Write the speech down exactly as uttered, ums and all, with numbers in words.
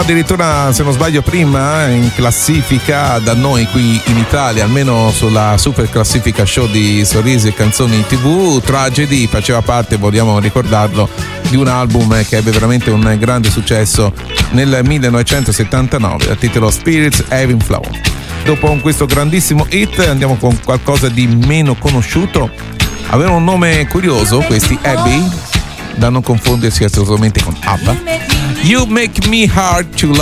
Addirittura, se non sbaglio, prima in classifica da noi qui in Italia, almeno sulla super classifica show di Sorrisi e Canzoni tivù. Tragedy faceva parte, vogliamo ricordarlo, di un album che ebbe veramente un grande successo nel millenovecentosettantanove dal titolo Spirits Ebbing Flow. Dopo questo grandissimo hit andiamo con qualcosa di meno conosciuto. Avevano un nome curioso questi Abbey, da non confondersi assolutamente con ABBA. You Make Me Hard to Love.